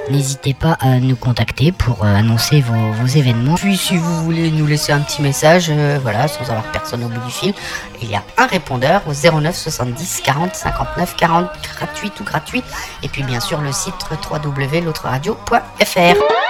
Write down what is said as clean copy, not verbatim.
N'hésitez pas à nous contacter pour annoncer vos événements. Puis si vous voulez nous laisser un petit message, sans avoir personne au bout du fil, il y a un répondeur au 09 70 40 59 40, gratuit ou gratuit. Et puis bien sûr le site www.l'autreradio.fr.